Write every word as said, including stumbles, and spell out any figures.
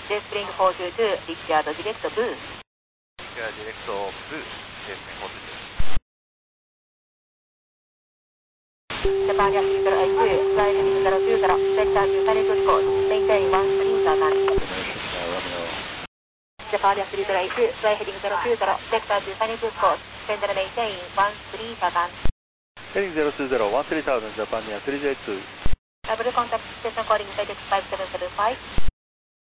Spring four two two, Richard Direct Blue. Richard Direct Blue, Spring four two two. Japan Yankee zero eight two, fly heading zero two zero, sector to Peninsula course, maintain one three seven. Japan Yankee zero eight two, fly heading zero two zero, sector to Peninsula course, send and maintain one three seven. Heading zero two zero, one three thousand, Japan Yankee zero eight two. Double contact station calling FedEx five seven seven five.